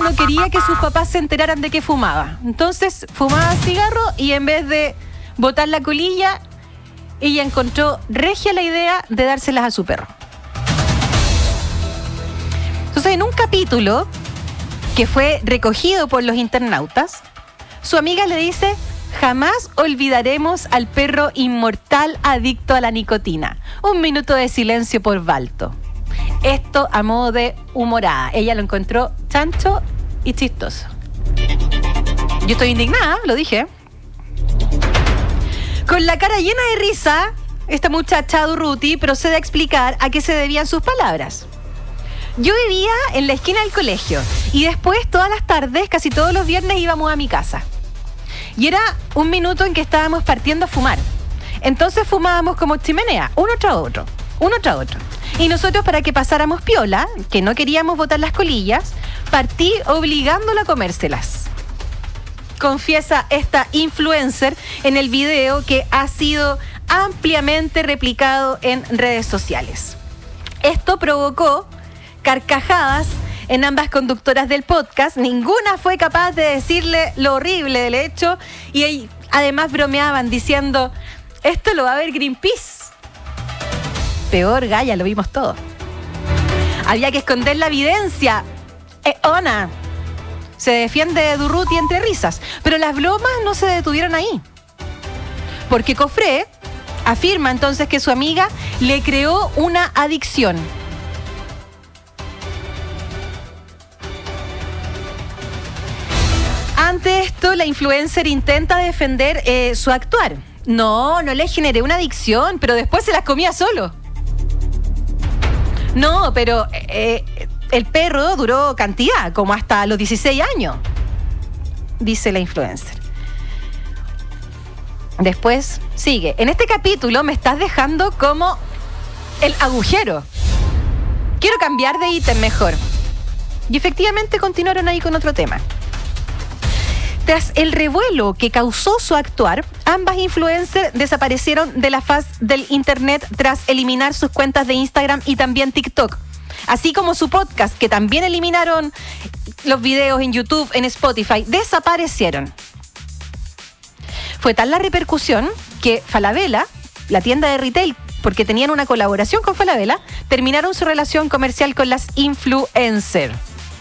no quería que sus papás se enteraran de que fumaba. Entonces fumaba cigarro y en vez de botar la colilla, ella encontró regia la idea de dárselas a su perro. Entonces, en un capítulo que fue recogido por los internautas, su amiga le dice: jamás olvidaremos al perro inmortal adicto a la nicotina. 1 minuto de silencio por Balto. Esto a modo de humorada. Ella lo encontró chancho y chistoso. Yo estoy indignada, lo dije. Con la cara llena de risa, esta muchacha Durruti procede a explicar a qué se debían sus palabras. Yo vivía en la esquina del colegio y después todas las tardes, casi todos los viernes, íbamos a mi casa. Y era 1 minuto en que estábamos partiendo a fumar. Entonces fumábamos como chimenea, uno tras otro. Y nosotros, para que pasáramos piola, que no queríamos botar las colillas, partí obligándola a comérselas. Confiesa esta influencer en el video que ha sido ampliamente replicado en redes sociales. Esto provocó carcajadas en ambas conductoras del podcast. Ninguna fue capaz de decirle lo horrible del hecho y además bromeaban diciendo: esto lo va a ver Greenpeace. Peor, Gaya, lo vimos todo. Había que esconder la evidencia. Ona. Se defiende Durruti entre risas. Pero las bromas no se detuvieron ahí. Porque Cofré afirma entonces que su amiga le creó una adicción. Ante esto, la influencer intenta defender su actuar. No le generé una adicción, pero después se las comía solo. No, pero el perro duró cantidad, como hasta los 16 años, dice la influencer. Después sigue: en este capítulo me estás dejando como el agujero. Quiero cambiar de ítem mejor. Y efectivamente continuaron ahí con otro tema. Tras el revuelo que causó su actuar, ambas influencers desaparecieron de la faz del internet tras eliminar sus cuentas de Instagram y también TikTok. Así como su podcast, que también eliminaron los videos en YouTube, en Spotify, desaparecieron. Fue tal la repercusión que Falabella, la tienda de retail, porque tenían una colaboración con Falabella, terminaron su relación comercial con las influencers.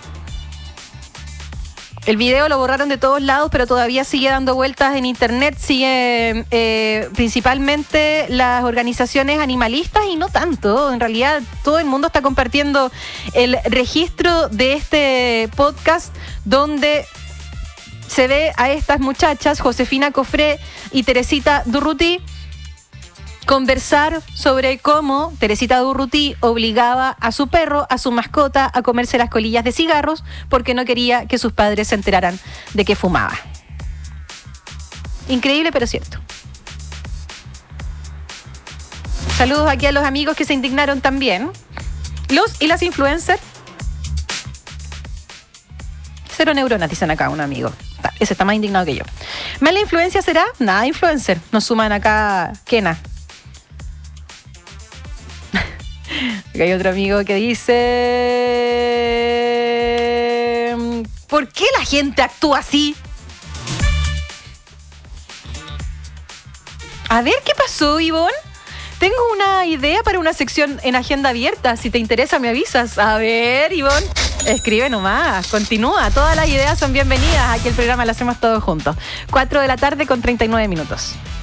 El video lo borraron de todos lados, pero todavía sigue dando vueltas en internet. Sigue principalmente las organizaciones animalistas y no tanto. En realidad, todo el mundo está compartiendo el registro de este podcast donde se ve a estas muchachas, Josefina Cofré y Teresita Durruti, conversar sobre cómo Teresita Durruti obligaba a su perro, a su mascota, a comerse las colillas de cigarros porque no quería que sus padres se enteraran de que fumaba. Increíble, pero cierto. Saludos aquí a los amigos que se indignaron también. Los y las influencers. 0 neuronas, dicen acá un amigo. Ese está más indignado que yo. ¿Mala influencia será? Nada, influencer. Nos suman acá Kena. Hay otro amigo que dice: ¿por qué la gente actúa así? A ver, ¿qué pasó, Ivonne? Tengo una idea para una sección en agenda abierta. Si te interesa, me avisas. A ver, Ivonne, escribe nomás. Continúa. Todas las ideas son bienvenidas. Aquí el programa lo hacemos todos juntos. 4 de la tarde con 39 minutos.